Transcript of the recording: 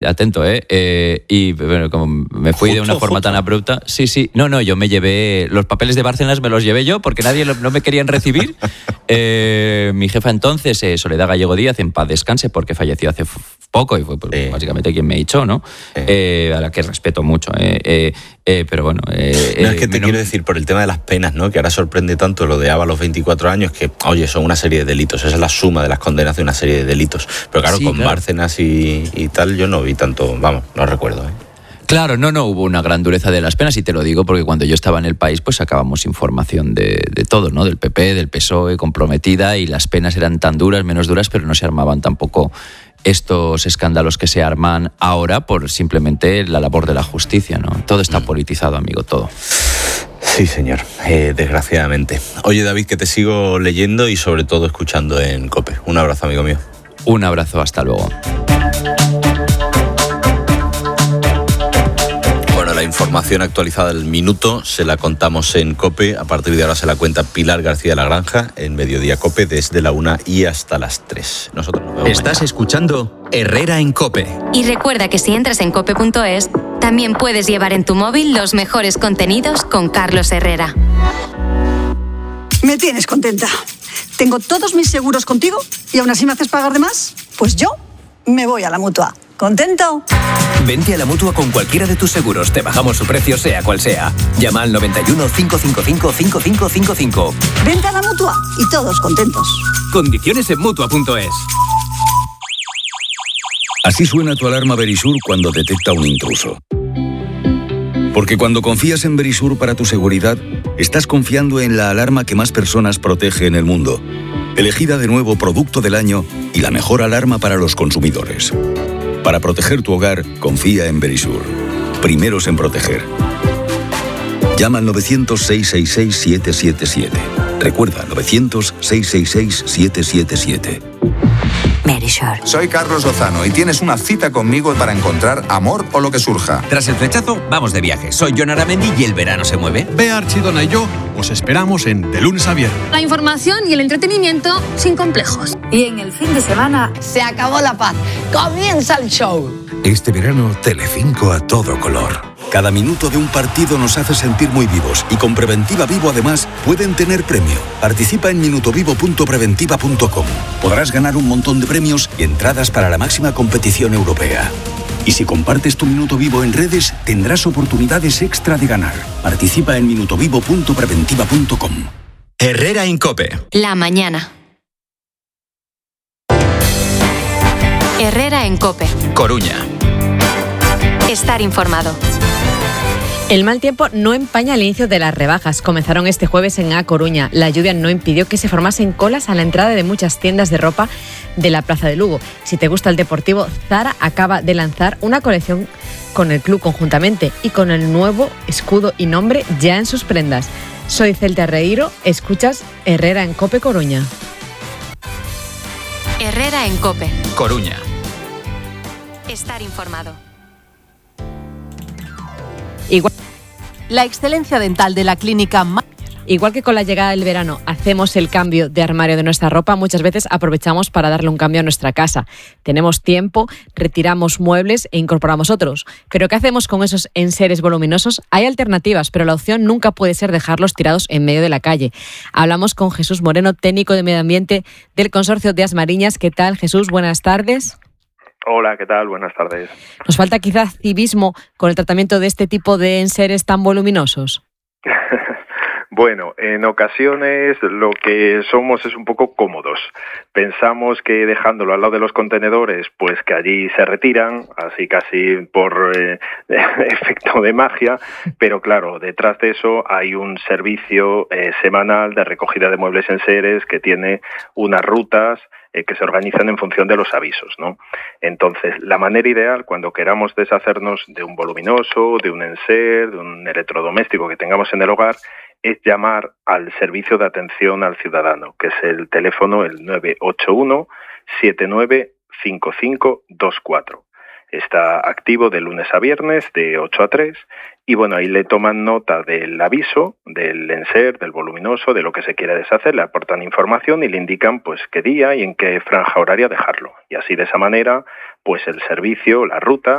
Atento, y bueno, como me fui de una forma tan abrupta. Sí. No, yo me llevé los papeles de Bárcenas, me los llevé yo porque nadie no me querían recibir. Mi jefa entonces, Soledad Gallego Díaz, en paz descanse porque falleció hace poco y fue básicamente quien me echó, ¿no? A la que respeto mucho. Pero bueno. No, es que quiero decir, por el tema de las penas, ¿no? Que ahora sorprende tanto lo de Ava a los 24 años, que, oye, son una serie de delitos. Esa es la suma de las condenas de una serie de delitos. Pero claro, con Bárcenas y tal, yo no vi tanto, vamos, no recuerdo, Claro, no hubo una gran dureza de las penas, y te lo digo porque cuando yo estaba en el país pues sacábamos información de todo, ¿no? Del PP, del PSOE, comprometida, y las penas eran tan duras, menos duras, pero no se armaban tampoco estos escándalos que se arman ahora por simplemente la labor de la justicia, ¿no? Todo está politizado, amigo, todo. Sí, señor, desgraciadamente. Oye, David, que te sigo leyendo y sobre todo escuchando en COPE. Un abrazo, amigo mío. Un abrazo, hasta luego. La información actualizada del minuto se la contamos en COPE. A partir de ahora se la cuenta Pilar García de la Granja en Mediodía COPE desde la 1 y hasta las 3. Nosotros nos vemos Estás mañana. escuchando Herrera en COPE. Y recuerda que si entras en cope.es, también puedes llevar en tu móvil los mejores contenidos con Carlos Herrera. Me tienes contenta. Tengo todos mis seguros contigo y aún así me haces pagar de más. Pues yo me voy a la Mutua. ¿Contento? Vente a la Mutua con cualquiera de tus seguros. Te bajamos su precio, sea cual sea. Llama al 91 555 5555. Vente a la Mutua y todos contentos. Condiciones en Mutua.es. Así suena tu alarma Verisur cuando detecta un intruso. Porque cuando confías en Verisur para tu seguridad, estás confiando en la alarma que más personas protege en el mundo. Elegida de nuevo Producto del Año y la mejor alarma para los consumidores. Para proteger tu hogar, confía en Verisur. Primeros en proteger. Llama al 900-666-777. Recuerda, 900-666-777. Verisur. Soy Carlos Lozano y tienes una cita conmigo para encontrar amor o lo que surja. Tras el flechazo, vamos de viaje. Soy Jon Aramendi y el verano se mueve. Bea Archidona y yo os esperamos en De Lunes a Viernes. La información y el entretenimiento sin complejos. Y en el fin de semana se acabó la paz. Comienza el show. Este verano, Telecinco a todo color. Cada minuto de un partido nos hace sentir muy vivos y con Preventiva Vivo además pueden tener premio. Participa en minutovivo.preventiva.com. Podrás ganar un montón de premios y entradas para la máxima competición europea. Y si compartes tu Minuto Vivo en redes, tendrás oportunidades extra de ganar. Participa en minutovivo.preventiva.com. Herrera en COPE. La mañana. Herrera en COPE. Coruña. Estar informado. El mal tiempo no empaña el inicio de las rebajas. Comenzaron este jueves en A Coruña. La lluvia no impidió que se formasen colas a la entrada de muchas tiendas de ropa de la Plaza de Lugo. Si te gusta el deportivo, Zara acaba de lanzar una colección con el club conjuntamente y con el nuevo escudo y nombre ya en sus prendas. Soy Celta Reiro, escuchas Herrera en COPE Coruña. Herrera en COPE. Coruña. Estar informado. La excelencia dental de la clínica. Igual que con la llegada del verano hacemos el cambio de armario de nuestra ropa, muchas veces aprovechamos para darle un cambio a nuestra casa. Tenemos tiempo, retiramos muebles e incorporamos otros. ¿Pero qué hacemos con esos enseres voluminosos? Hay alternativas, pero la opción nunca puede ser dejarlos tirados en medio de la calle. Hablamos con Jesús Moreno, técnico de medio ambiente del Consorcio de Asmariñas. ¿Qué tal, Jesús? Buenas tardes. Hola, ¿qué tal? Buenas tardes. ¿Nos falta quizás civismo con el tratamiento de este tipo de enseres tan voluminosos? Bueno, en ocasiones lo que somos es un poco cómodos. Pensamos que dejándolo al lado de los contenedores, pues que allí se retiran, así casi por efecto de magia, pero claro, detrás de eso hay un servicio semanal de recogida de muebles enseres que tiene unas rutas que se organizan en función de los avisos, ¿no? Entonces, la manera ideal cuando queramos deshacernos de un voluminoso, de un enser, de un electrodoméstico que tengamos en el hogar, es llamar al servicio de atención al ciudadano, que es el teléfono el 981 795524. Está activo de lunes a viernes de 8 a 3 y bueno, ahí le toman nota del aviso, del enser, del voluminoso, de lo que se quiere deshacer, le aportan información y le indican pues qué día y en qué franja horaria dejarlo. Y así de esa manera, pues el servicio, la ruta,